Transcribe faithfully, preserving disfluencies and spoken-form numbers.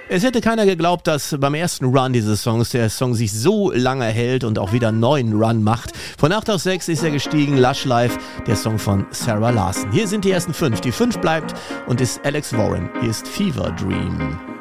Es hätte keiner geglaubt, dass beim ersten Run dieses Songs der Song sich so lange hält und auch wieder einen neuen Run macht. Von acht auf sechs ist er gestiegen, Lush Life, der Song von Sarah Larson. Hier sind die ersten fünf. Die fünf bleibt und ist Alex Warren. Hier ist Fever Dream.